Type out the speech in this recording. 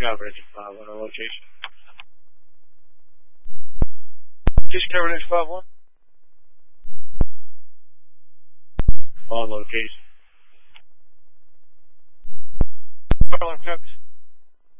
Coverage 5 on our location. Just coverage 5-1. On location. Alarm copies.